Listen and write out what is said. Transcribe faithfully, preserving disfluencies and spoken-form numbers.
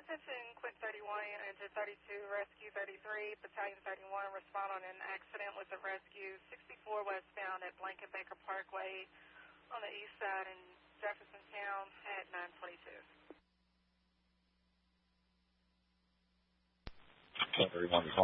Attention, Quint thirty-one, Engine thirty-two, Rescue thirty-three, Battalion thirty-one, respond on an accident with a rescue sixty-four westbound at Blankenbaker Parkway on the east side in Jefferson Town at nine twenty-two. Quint thirty-one.